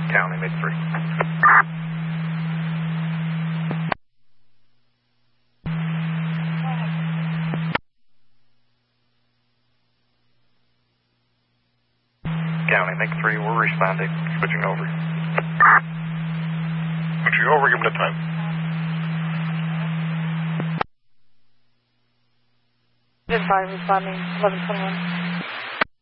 County, make 3. County, make 3, we're responding, switching over. Switching over, give them the time. Just 5 responding, 11:21.